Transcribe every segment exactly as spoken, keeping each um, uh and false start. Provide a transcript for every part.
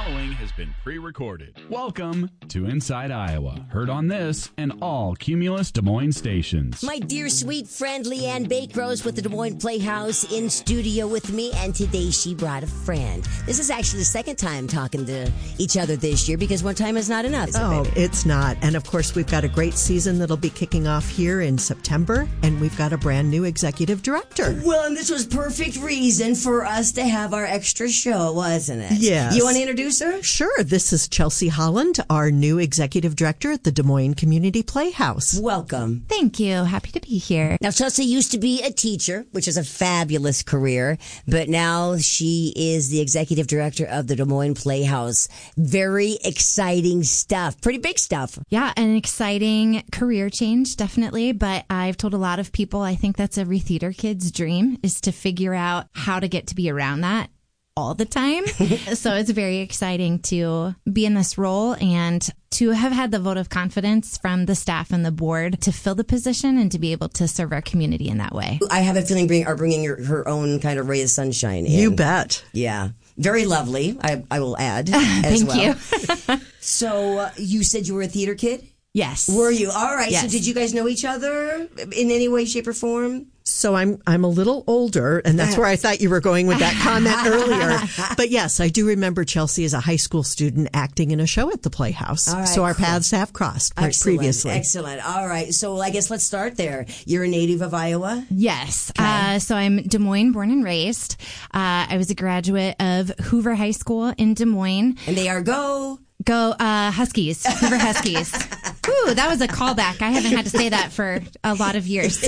following has been pre-recorded. Welcome to Inside Iowa. Heard on this and all Cumulus Des Moines stations. My dear sweet friend Leanne Bakerose with the Des Moines Playhouse in studio with me, and today she brought a friend. This is actually the second time talking to each other this year because one time is not enough. Is oh, it, it's not. And of course, we've got a great season that'll be kicking off here in September, and we've got a brand new executive director. Well, and this was perfect reason for us to have our extra show, wasn't it? Yes. You want to introduce her? Sure. This is Chelsea Holland, our new executive director at the Des Moines Community Playhouse. Welcome. Thank you. Happy to be here. Now, Chelsea used to be a teacher, which is a fabulous career, but now she is the executive director of the Des Moines Playhouse. Very exciting stuff. Pretty big stuff. Yeah, an exciting career change, definitely. But I've told a lot of people, I think that's every theater kid's dream, is to figure out how to get to be around that all the time. So it's very exciting to be in this role and to have had the vote of confidence from the staff and the board to fill the position and to be able to serve our community in that way. I have a feeling bring, are bringing your, her own kind of ray of sunshine in. You bet. Yeah. Very lovely, I, I will add as Thank well. you. So uh, you said you were a theater kid? Yes. Were you? All right. Yes. So did you guys know each other in any way, shape, or form? So I'm I'm a little older, and that's where I thought you were going with that comment earlier. But yes, I do remember Chelsea as a high school student acting in a show at the Playhouse. All right, so our cool. paths have crossed Excellent, previously. Excellent. All right. So I guess let's start there. You're a native of Iowa? Yes. Uh, so I'm Des Moines born and raised. Uh, I was a graduate of Hoover High School in Des Moines. And they are go... Go uh, Huskies, Hoover Huskies. Ooh, that was a callback. I haven't had to say that for a lot of years.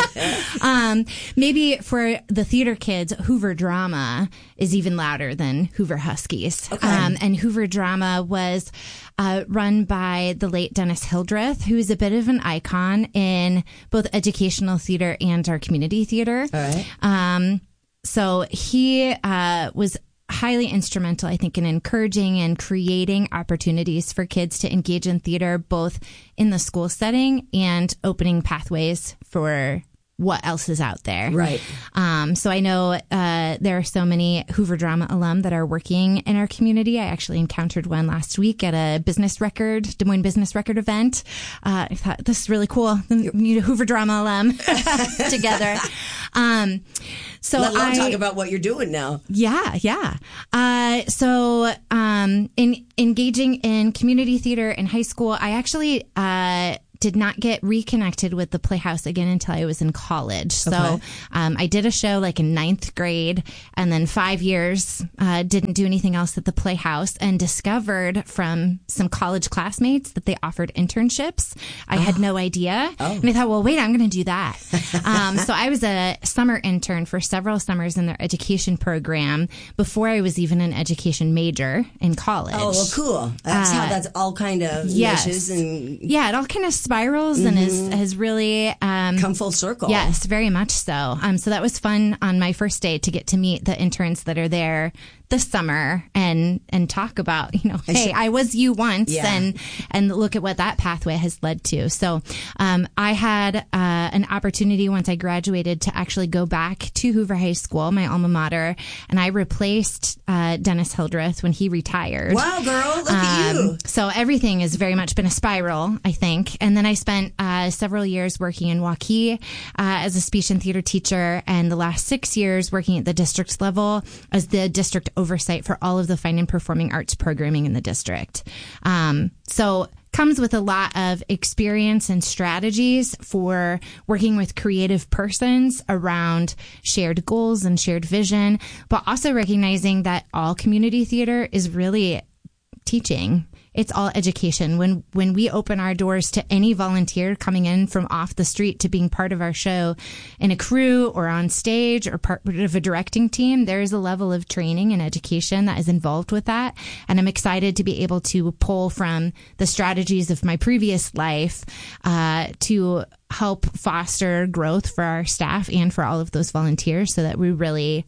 um, maybe for the theater kids, Hoover Drama is even louder than Hoover Huskies. Okay. Um, and Hoover Drama was uh, run by the late Dennis Hildreth, who is a bit of an icon in both educational theater and our community theater. All right. Um, so he uh, was highly instrumental, I think, in encouraging and creating opportunities for kids to engage in theater, both in the school setting and opening pathways for what else is out there. Right. Um, so I know uh, there are so many Hoover Drama alum that are working in our community. I actually encountered one last week at a business record, Des Moines Business Record event. Uh, I thought, this is really cool. We need a Hoover Drama alum together. Um, so Let alone I talk about what you're doing now. Yeah, yeah. Uh, so um, in engaging in community theater in high school, I actually uh, did not get reconnected with the Playhouse again until I was in college. So Okay. um, I did a show like in ninth grade, and then five years uh, didn't do anything else at the Playhouse, and discovered from some college classmates that they offered internships. I had no idea. Oh. And I thought, well, wait, I'm going to do that. um, so I was a summer intern for several summers in their education program before I was even an education major in college. Oh, well, cool. That's Uh, how that's all kind of yes. meshes and Yeah, it all kind of spirals and is, has really um, come full circle. Yes, very much so. Um, so that was fun on my first day to get to meet the interns that are there this summer and and talk about, you know, hey, I was you once, Yeah. and and look at what that pathway has led to. So um, I had uh, an opportunity once I graduated to actually go back to Hoover High School, my alma mater, and I replaced uh, Dennis Hildreth when he retired. Wow, girl, look at you. Um, so everything has very much been a spiral, I think. And then I spent uh, several years working in Waukee uh, as a speech and theater teacher, and the last six years working at the district level as the district oversight for all of the fine and performing arts programming in the district. Um, so comes with a lot of experience and strategies for working with creative persons around shared goals and shared vision, but also recognizing that all community theater is really teaching. It's all education. When when we open our doors to any volunteer coming in from off the street to being part of our show in a crew or on stage or part of a directing team, there is a level of training and education that is involved with that. And I'm excited to be able to pull from the strategies of my previous life uh, to help foster growth for our staff and for all of those volunteers so that we really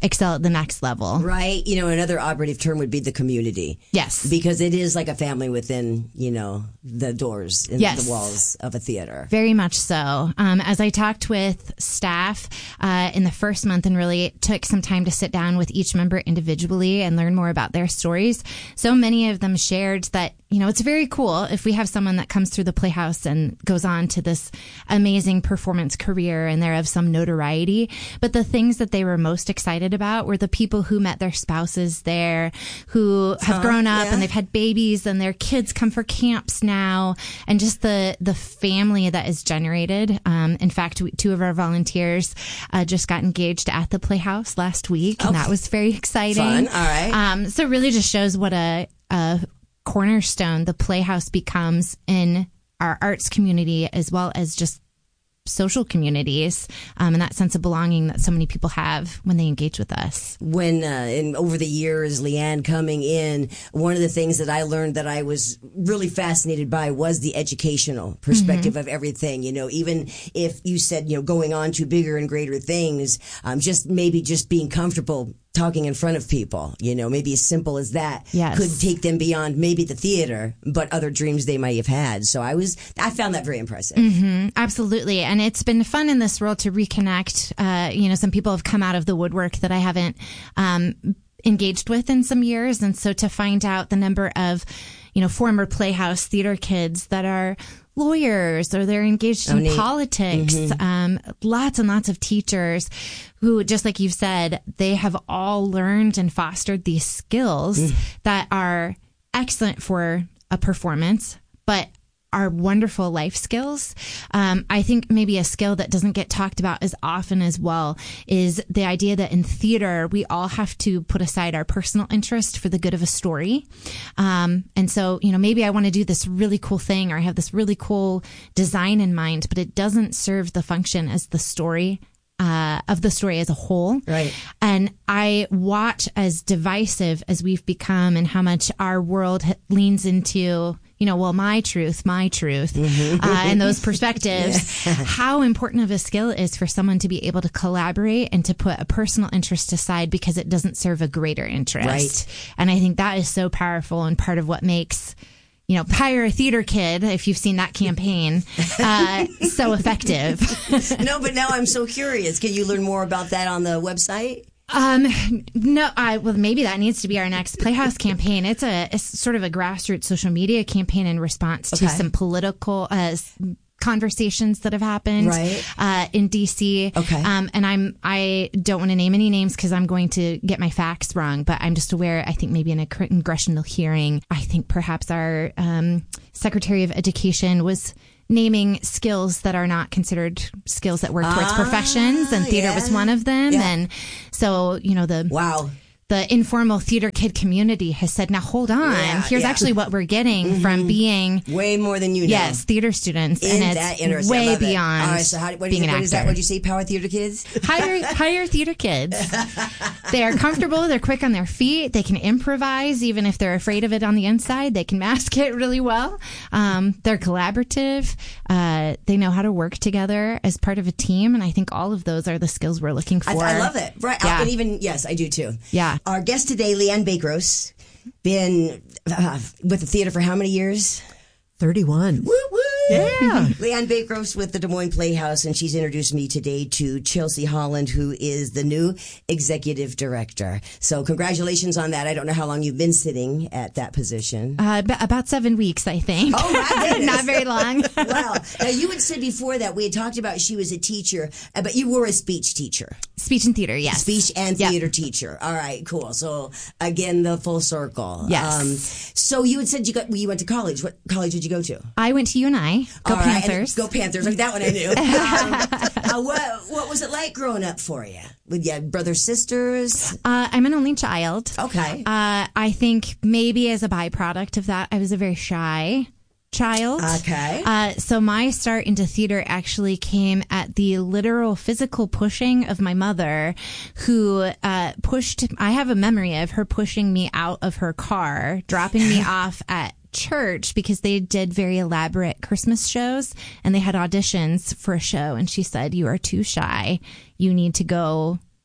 excel at the next level. Right. You know, another operative term would be the community. Yes. Because it is like a family within, you know, the doors and yes. the walls of a theater. Very much so. Um, as I talked with staff uh, in the first month and really took some time to sit down with each member individually and learn more about their stories, so many of them shared that, you know, it's very cool if we have someone that comes through the Playhouse and goes on to this amazing performance career and they're of some notoriety. But the things that they were most excited about were the people who met their spouses there, who have huh, grown up yeah. and they've had babies and their kids come for camps now, and just the, the family that is generated. Um, in fact, we, two of our volunteers uh, just got engaged at the Playhouse last week, oh, and that was very exciting. Fun. All right. Um, so it really just shows what a, a cornerstone the Playhouse becomes in our arts community, as well as just social communities, um, and that sense of belonging that so many people have when they engage with us. When, uh, in, over the years, Leanne coming in, one of the things that I learned that I was really fascinated by was the educational perspective mm-hmm. of everything. You know, even if you said, you know, going on to bigger and greater things, um, just maybe just being comfortable talking in front of people, you know, maybe as simple as that yes. could take them beyond maybe the theater, but other dreams they might have had. So I was, I found that very impressive. Mm-hmm, absolutely. And it's been fun in this role to reconnect. Uh, you know, some people have come out of the woodwork that I haven't um, engaged with in some years. And so to find out the number of, you know, former Playhouse theater kids that are lawyers or they're engaged in oh, politics. Mm-hmm. Um, lots and lots of teachers who, just like you've said, they have all learned and fostered these skills mm. that are excellent for a performance, but are wonderful life skills. Um, I think maybe a skill that doesn't get talked about as often as well is the idea that in theater, we all have to put aside our personal interest for the good of a story. Um, and so, you know, maybe I want to do this really cool thing or I have this really cool design in mind, but it doesn't serve the function as the story Uh, of the story as a whole. Right. And I watch as divisive as we've become and how much our world leans into, you know, well, my truth, my truth, mm-hmm. uh, and those perspectives, yeah. how important of a skill it is for someone to be able to collaborate and to put a personal interest aside because it doesn't serve a greater interest. Right. And I think that is so powerful and part of what makes, you know, Hire a Theater Kid, if you've seen that campaign, uh, so effective. No, but now I'm so curious. Can you learn more about that on the website? Um, no, I, well, maybe that needs to be our next Playhouse campaign. It's a, it's sort of a grassroots social media campaign in response okay. to some political, uh, conversations that have happened right. uh, in D C. Okay. Um, and I'm I don't want to name any names because I'm going to get my facts wrong, but I'm just aware. I think maybe in a congressional hearing, I think perhaps our um, Secretary of Education was naming skills that are not considered skills that work towards ah, professions, and theater yeah. was one of them. Yeah. And so, you know, the wow. The informal theater kid community has said, now hold on, yeah, here's yeah. actually what we're getting mm-hmm. from being way more than you know. Yes, theater students. In and that it's way beyond it. All right, so how, what being is, an what actor. Is that? What did you say, Power Theater Kids? Hire, hire theater kids. They are comfortable, they're quick on their feet, they can improvise even if they're afraid of it on the inside. They can mask it really well. Um, they're collaborative. Uh, they know how to work together as part of a team, and I think all of those are the skills we're looking for. I, I love it. Right. Yeah. And even, yes, I do too. Yeah. Our guest today, Leanne Bakros, been uh, with the theater for how many years? thirty-one. Woo woo! Yeah. Leanne Bakros with the Des Moines Playhouse, and she's introduced me today to Chelsea Holland, who is the new executive director. So congratulations on that. I don't know how long you've been sitting at that position. Uh, b- about seven weeks, I think. Oh, my goodness. Not very long. Wow. Now, you had said before that we had talked about she was a teacher, uh, but you were a speech teacher. Speech and theater, yes. Speech and yep. theater teacher. All right, cool. So, again, the full circle. Yes. Um, so you had said you got you went to college. What college did you go to? I went to U N I. Go All right, Panthers. Go Panthers. Like that one I knew. um, uh, what, what was it like growing up for you? With your brothers, sisters? Uh, I'm an only child. Okay. Uh, I think maybe as a byproduct of that, I was a very shy child. Okay. Uh, so my start into theater actually came at the literal physical pushing of my mother, who uh, pushed, I have a memory of her pushing me out of her car, dropping me off at church because they did very elaborate Christmas shows and they had auditions for a show. And she said, "You are too shy. You need to go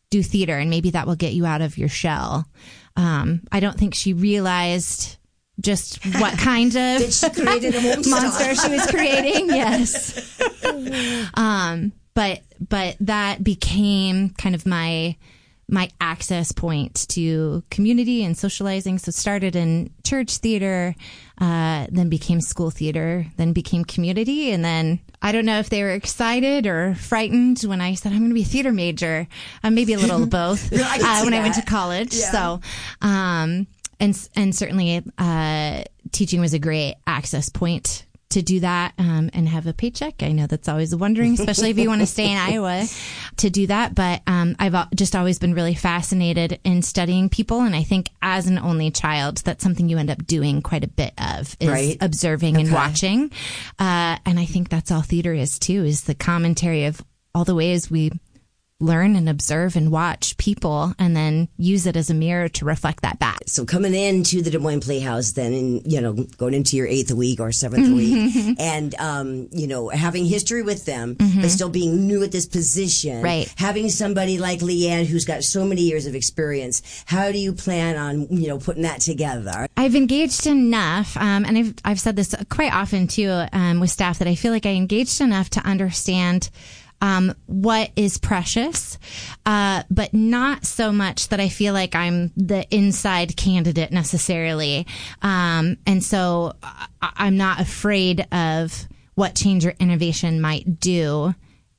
do theater and maybe that will get you out of your shell. Um, I don't think she realized just what kind of That she created a monster. monster she was creating. Yes. um, but, but that became kind of my, my access point to community and socializing. So started in church theater, uh, then became school theater, then became community. And then I don't know if they were excited or frightened when I said I'm going to be a theater major. Uh, maybe a little of both I can uh, see when that. I went to college. Yeah. So, um, and, and certainly, uh, teaching was a great access point to do that, um, and have a paycheck. I know that's always wondering, especially if you want to stay in Iowa to do that. But, um, I've al- just always been really fascinated in studying people. And I think as an only child, that's something you end up doing quite a bit of is Right. observing and Okay. watching. Uh, and I think that's all theater is too, is the commentary of all the ways we learn and observe and watch people and then use it as a mirror to reflect that back. So coming into the Des Moines Playhouse then, and, you know, going into your eighth week or seventh week and, um, you know, having history with them, but still being new at this position. Right. Having somebody like Leanne who's got so many years of experience. How do you plan on, you know, putting that together? I've engaged enough, um, and I've, I've said this quite often too, um, with staff that I feel like I engaged enough to understand Um, what is precious, uh, but not so much that I feel like I'm the inside candidate necessarily. Um, and so I, I'm not afraid of what change or innovation might do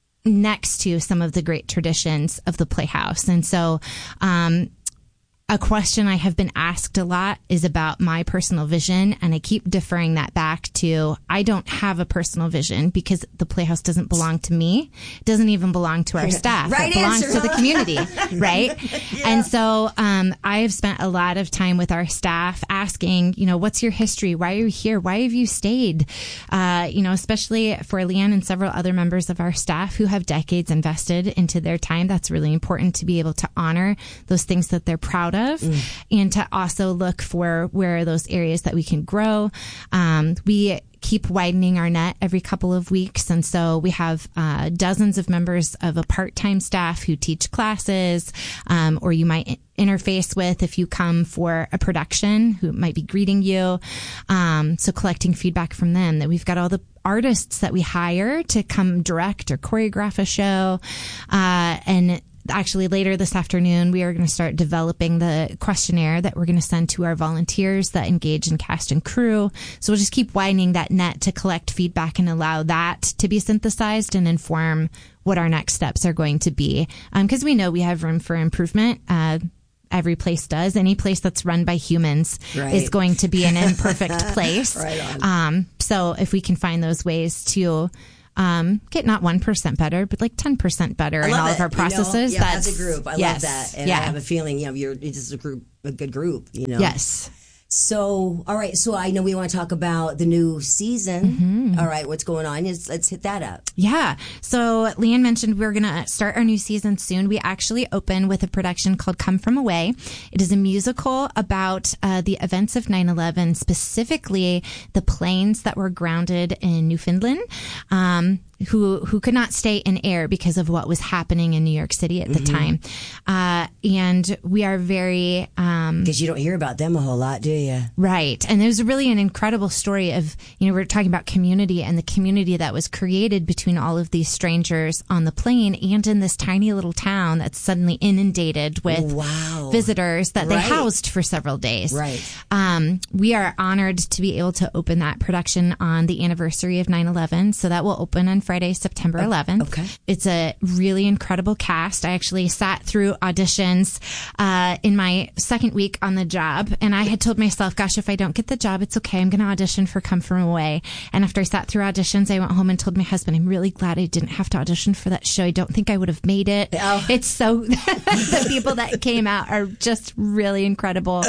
next to some of the great traditions of the Playhouse. And so, um, a question I have been asked a lot is about my personal vision, and I keep deferring that back to I don't have a personal vision because the Playhouse doesn't belong to me. It doesn't even belong to our staff. Right it belongs answer, to the huh? community, right? And so um, I have spent a lot of time with our staff asking, you know, what's your history? Why are you here? Why have you stayed? Uh, you know, especially for Leanne and several other members of our staff who have decades invested into their time. That's really important to be able to honor those things that they're proud of. Of, mm. and to also look for where are those areas that we can grow. Um, we keep widening our net every couple of weeks. And so we have uh, dozens of members of a part-time staff who teach classes, um, or you might interface with if you come for a production who might be greeting you. Um, so collecting feedback from them. That we've got all the artists that we hire to come direct or choreograph a show. Uh, and Actually, later this afternoon, we are going to start developing the questionnaire that we're going to send to our volunteers that engage in cast and crew. So we'll just keep widening that net to collect feedback and allow that to be synthesized and inform what our next steps are going to be. Because um, we know we have room for improvement. Uh, Every place does. Any place that's run by humans right. is going to be an imperfect place. Right on. Um, so if we can find those ways to Um, get not one percent better, but like ten percent better in all it. of our processes. You know, yeah, that's as a group. I yes, love that. And yeah. I have a feeling, you know, you're just a group, a good group, you know? Yes. So, all right. So I know we want to talk about the new season. Mm-hmm. All right. What's going on is let's hit that up. Yeah. So Leanne mentioned we're going to start our new season soon. We actually open with a production called Come From Away. It is a musical about uh, the events of nine eleven, specifically the planes that were grounded in Newfoundland. Um, who who could not stay in air because of what was happening in New York City at the mm-hmm. time. Uh, and we are very... Um, because you don't hear about them a whole lot, do you? Right. And there's really an incredible story of, you know, we're talking about community and the community that was created between all of these strangers on the plane and in this tiny little town that's suddenly inundated with wow. visitors that right. they housed for several days. Right. Um, we are honored to be able to open that production on the anniversary of nine eleven. So that will open on Friday, September eleventh. Okay. It's a really incredible cast. I actually sat through auditions uh, in my second week on the job, and I had told myself, gosh, if I don't get the job, it's okay. I'm going to audition for Come From Away. And after I sat through auditions, I went home and told my husband, I'm really glad I didn't have to audition for that show. I don't think I would have made it. Oh. It's so, the people that came out are just really incredible.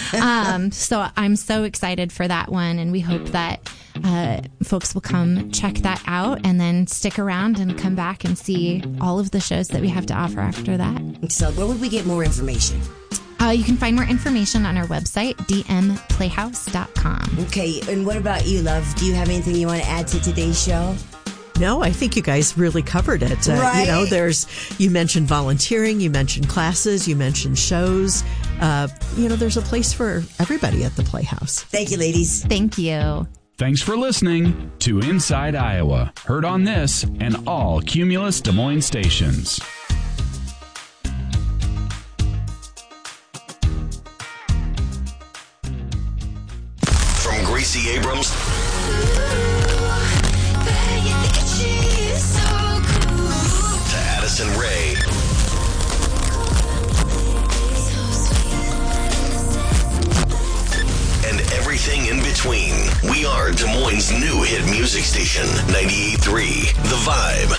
Um, so I'm so excited for that one, and we hope that Uh, folks will come check that out and then stick around and come back and see all of the shows that we have to offer after that. So where would we get more information? Uh, you can find more information on our website, d m playhouse dot com. Okay, and what about you, love? Do you have anything you want to add to today's show? No, I think you guys really covered it. Uh, Right. You know, there's, you mentioned volunteering, you mentioned classes, you mentioned shows. Uh, you know, there's a place for everybody at the Playhouse. Thank you, ladies. Thank you. Thanks for listening to Inside Iowa. Heard on this and all Cumulus Des Moines stations. From Gracie Abrams to Addison Ray. And everything in between. We are Des Moines' new hit music station, ninety-eight point three The Vibe.